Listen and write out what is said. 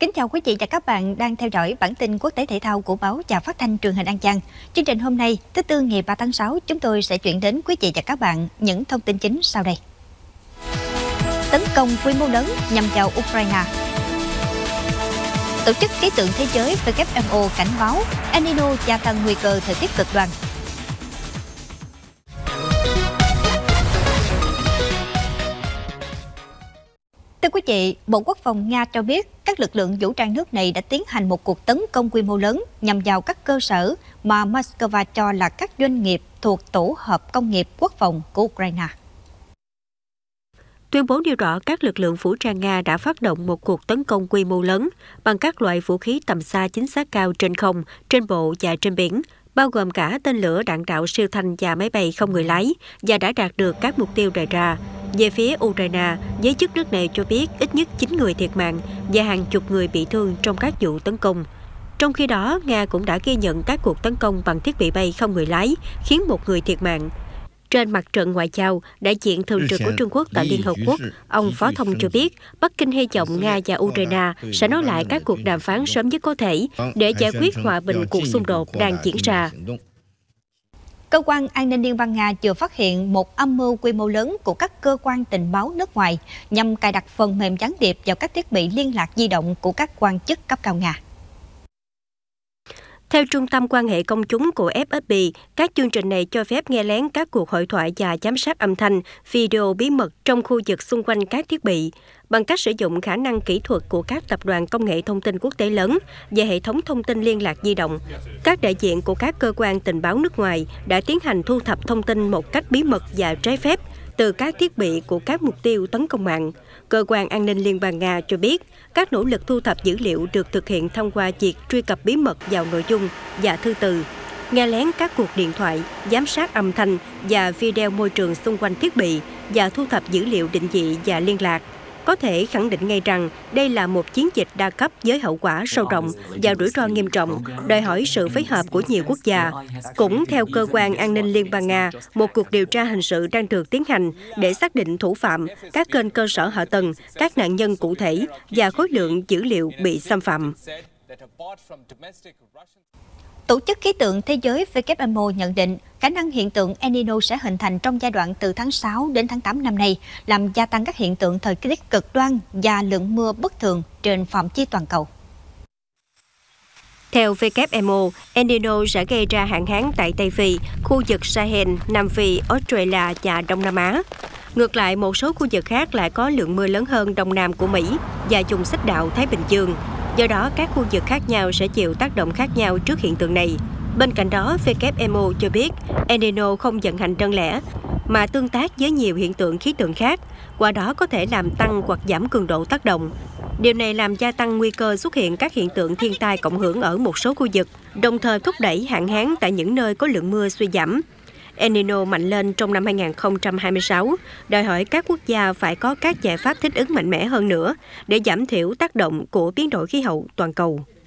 Kính chào quý vị và các bạn đang theo dõi bản tin quốc tế thể thao của báo Và Phát thanh Truyền hình An Giang. Chương trình hôm nay, thứ Tư ngày 3 tháng 6, chúng tôi sẽ chuyển đến quý vị và các bạn những thông tin chính sau đây. Tấn công quy mô lớn nhằm vào Ukraine. Tổ chức khí tượng thế giới WMO cảnh báo El Nino gia tăng nguy cơ thời tiết cực đoan. Thưa quý vị, Bộ Quốc phòng Nga cho biết các lực lượng vũ trang nước này đã tiến hành một cuộc tấn công quy mô lớn nhằm vào các cơ sở mà Moscow cho là các doanh nghiệp thuộc tổ hợp công nghiệp quốc phòng của Ukraine. Tuyên bố nêu rõ các lực lượng vũ trang Nga đã phát động một cuộc tấn công quy mô lớn bằng các loại vũ khí tầm xa chính xác cao trên không, trên bộ và trên biển, bao gồm cả tên lửa đạn đạo siêu thanh và máy bay không người lái, và đã đạt được các mục tiêu đề ra. Về phía Ukraine, giới chức nước này cho biết ít nhất 9 người thiệt mạng và hàng chục người bị thương trong các vụ tấn công. Trong khi đó, Nga cũng đã ghi nhận các cuộc tấn công bằng thiết bị bay không người lái, khiến một người thiệt mạng. Trên mặt trận ngoại giao, đại diện thường trực của Trung Quốc tại Liên Hợp Quốc, ông Phó Thông cho biết Bắc Kinh hy vọng Nga và Ukraine sẽ nối lại các cuộc đàm phán sớm nhất có thể để giải quyết hòa bình cuộc xung đột đang diễn ra. Cơ quan an ninh Liên bang Nga vừa phát hiện một âm mưu quy mô lớn của các cơ quan tình báo nước ngoài nhằm cài đặt phần mềm gián điệp vào các thiết bị liên lạc di động của các quan chức cấp cao Nga. Theo Trung tâm quan hệ công chúng của FSB, các chương trình này cho phép nghe lén các cuộc hội thoại và giám sát âm thanh, video bí mật trong khu vực xung quanh các thiết bị, bằng cách sử dụng khả năng kỹ thuật của các tập đoàn công nghệ thông tin quốc tế lớn và hệ thống thông tin liên lạc di động. Các đại diện của các cơ quan tình báo nước ngoài đã tiến hành thu thập thông tin một cách bí mật và trái phép từ các thiết bị của các mục tiêu tấn công mạng. Cơ quan an ninh Liên bang Nga cho biết, các nỗ lực thu thập dữ liệu được thực hiện thông qua việc truy cập bí mật vào nội dung và thư từ, nghe lén các cuộc điện thoại, giám sát âm thanh và video môi trường xung quanh thiết bị và thu thập dữ liệu định vị và liên lạc. Có thể khẳng định ngay rằng đây là một chiến dịch đa cấp với hậu quả sâu rộng và rủi ro nghiêm trọng, đòi hỏi sự phối hợp của nhiều quốc gia. Cũng theo Cơ quan An ninh Liên bang Nga, một cuộc điều tra hình sự đang được tiến hành để xác định thủ phạm, các kênh cơ sở hạ tầng, các nạn nhân cụ thể và khối lượng dữ liệu bị xâm phạm. Tổ chức khí tượng thế giới WMO nhận định khả năng hiện tượng El Nino sẽ hình thành trong giai đoạn từ tháng 6 đến tháng 8 năm nay, làm gia tăng các hiện tượng thời tiết cực đoan và lượng mưa bất thường trên phạm vi toàn cầu. Theo WMO, El Nino sẽ gây ra hạn hán tại Tây Phi, khu vực Sahel, Nam Phi, Australia và Đông Nam Á. Ngược lại, một số khu vực khác lại có lượng mưa lớn hơn Đông Nam của Mỹ và vùng xích đạo Thái Bình Dương. Do đó, các khu vực khác nhau sẽ chịu tác động khác nhau trước hiện tượng này. Bên cạnh đó, WMO cho biết El Nino không vận hành đơn lẻ, mà tương tác với nhiều hiện tượng khí tượng khác, qua đó có thể làm tăng hoặc giảm cường độ tác động. Điều này làm gia tăng nguy cơ xuất hiện các hiện tượng thiên tai cộng hưởng ở một số khu vực, đồng thời thúc đẩy hạn hán tại những nơi có lượng mưa suy giảm. El Nino mạnh lên trong năm 2026, đòi hỏi các quốc gia phải có các giải pháp thích ứng mạnh mẽ hơn nữa để giảm thiểu tác động của biến đổi khí hậu toàn cầu.